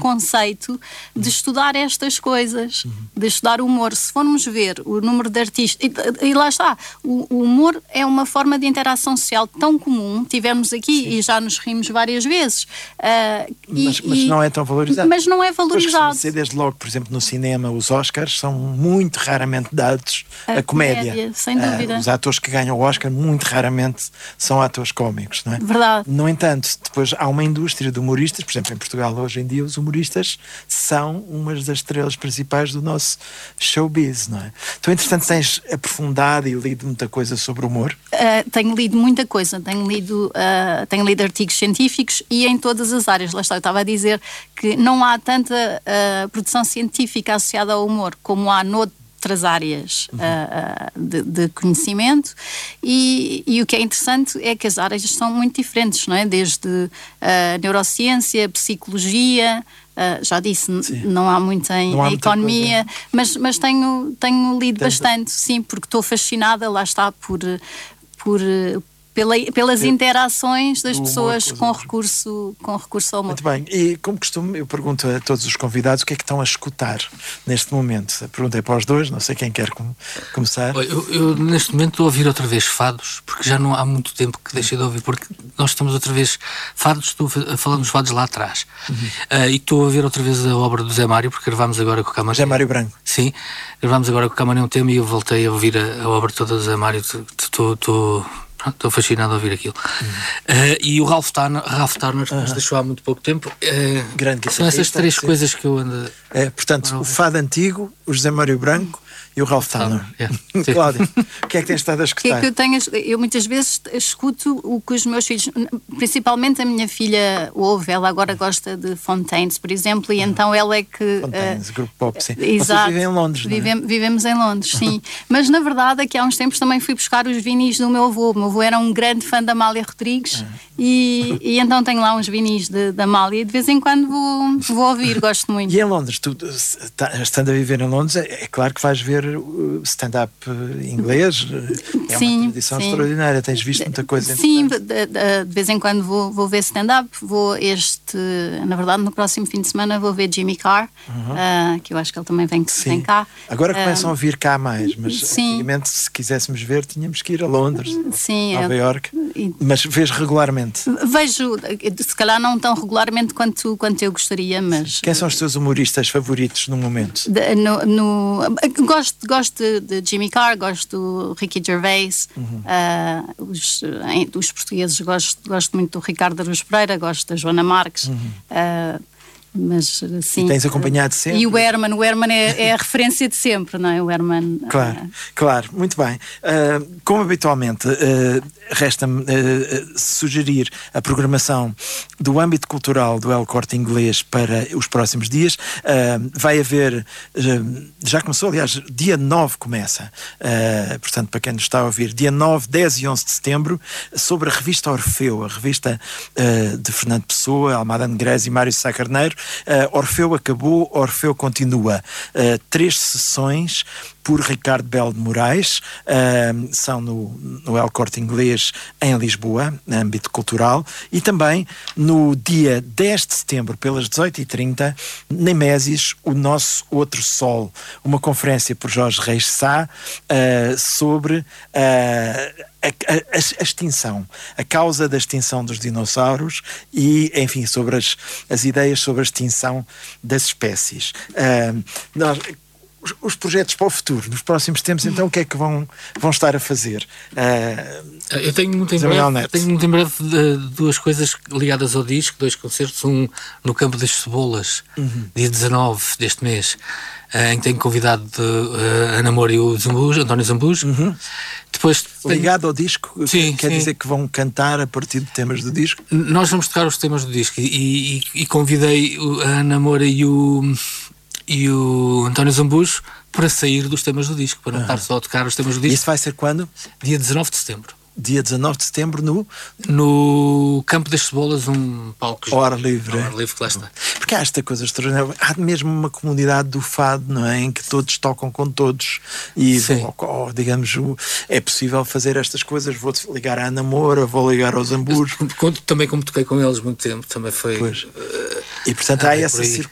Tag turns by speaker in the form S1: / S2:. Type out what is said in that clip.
S1: preconceito de estudar estas coisas, de estudar o humor. Se formos ver o número de artistas, e lá está, o humor é uma forma de interação social tão comum, tivemos aqui e já nos rimos várias vezes.
S2: Mas não é tão valorizado.
S1: Mas não é valorizado.
S2: Desde logo, por exemplo, no cinema, os Oscars são muito raramente dados a comédia.
S1: Sem dúvida.
S2: Os atores que ganham o Oscar muito raramente são atores cómicos, não é?
S1: Verdade.
S2: No entanto, depois há uma indústria de humoristas, por exemplo, em Portugal hoje em dia os humoristas são umas das estrelas principais do nosso showbiz, não é? Então, entretanto, tens aprofundado e lido muita coisa sobre o humor?
S1: Tenho lido muita coisa, tenho lido artigos científicos e em todas as áreas. Lá está, eu estava a dizer que não há tanta produção científica associada ao humor como há noutras áreas de conhecimento e o que é interessante é que as áreas são muito diferentes, não é? Desde neurociência, psicologia, já disse, não há muito em economia, mas tenho lido bastante, sim, porque estou fascinada, lá está, pelas interações das pessoas com recurso ao humor.
S2: Muito bem, e como costumo, eu pergunto a todos os convidados o que é que estão a escutar neste momento. A pergunta é para os dois, não sei quem quer começar.
S3: Eu neste momento estou a ouvir outra vez fados, porque já não há muito tempo que deixei de ouvir, porque nós estamos outra vez fados, estou a falar dos fados lá atrás. E estou a ver outra vez a obra do Zé Mário, porque gravámos agora com o Camarim.
S2: Zé Mário Branco.
S3: Sim, gravámos agora com o Camarim um tema e eu voltei a ouvir a obra toda do Zé Mário. Estou fascinado a ouvir aquilo. E o Ralph Turner, que nos deixou há muito pouco tempo.
S2: Grande
S3: são essas três coisas que eu ando...
S2: portanto, o fado antigo, o José Mário Branco e o Ralph Turner. Cláudia, o que é que tens estado a escutar?
S1: Eu muitas vezes escuto o que os meus filhos, principalmente a minha filha ouve, ela agora gosta de Fontaines, por exemplo, e então ela é que...
S2: Fontaines, grupo pop, sim.
S1: Exato.
S2: Vocês vivem em Londres, não é?
S1: Vivemos em Londres, sim. Mas na verdade, aqui há uns tempos também fui buscar os vinis do meu avô. O meu avô era um grande fã da Amália Rodrigues e então tenho lá uns vinis da Amália e de vez em quando vou ouvir, gosto muito.
S2: E em Londres, tu estando a viver em Londres, é claro que vais ver stand-up inglês, é uma tradição extraordinária, tens visto muita coisa.
S1: Sim, de vez em quando vou ver stand-up, na verdade no próximo fim de semana vou ver Jimmy Carr, que eu acho que ele também vem cá.
S2: Agora começam a vir cá mais, mas antigamente se quiséssemos ver tínhamos que ir a Londres, Nova Iorque, mas vês regularmente?
S1: Vejo, se calhar não tão regularmente quanto eu gostaria, mas...
S2: Quem são os teus humoristas favoritos no momento?
S1: Gosto de Jimmy Carr, gosto do Ricky Gervais, os portugueses gosto muito do Ricardo Araújo Pereira, gosto da Joana Marques, mas sim.
S2: E tens acompanhado sempre?
S1: E o Herman é a referência de sempre, não é? O Herman.
S2: Claro, muito bem. Como habitualmente, resta-me sugerir a programação do âmbito cultural do El Corte Inglês para os próximos dias. Vai haver, já começou, aliás, dia 9 começa, portanto, para quem nos está a ouvir, dia 9, 10 e 11 de setembro, sobre a revista Orfeu, a revista de Fernando Pessoa, Almada Negrez e Mário Sá Carneiro. Orfeu acabou, Orfeu continua. 3 sessões por Ricardo Belo de Moraes, são no El Corte Inglês em Lisboa, no âmbito cultural, e também no dia 10 de setembro, pelas 18h30, na Mésis, o Nosso Outro Sol, uma conferência por Jorge Reis Sá sobre a extinção, a causa da extinção dos dinossauros e, enfim, sobre as ideias sobre a extinção das espécies. Os projetos para o futuro, nos próximos tempos, então, o que é que vão estar a fazer?
S3: Eu tenho muito em breve duas coisas ligadas ao disco, 2 concertos, um no Campo das Cebolas, dia 19 deste mês, em que tenho convidado a Ana Moura e o António Zambujo. Depois
S2: ligado ao disco,
S3: sim,
S2: quer dizer que vão cantar a partir de temas do disco?
S3: Nós vamos tocar os temas do disco e convidei a Ana Moura e o António Zambujo para sair dos temas do disco, para não estar só a tocar os temas do disco.
S2: Isso vai ser quando?
S3: Dia 19 de setembro.
S2: Dia 19 de setembro
S3: no Campo das Cebolas, um palco
S2: ao ar livre.
S3: Ao ar livre, que lá está.
S2: Porque há esta coisa extraordinária, há mesmo uma comunidade do fado, não é? Em que todos tocam com todos e digamos, é possível fazer estas coisas. Vou ligar à Ana Moura, vou ligar aos Zamburos.
S3: Também como toquei com eles muito tempo, também foi.
S2: E portanto há essa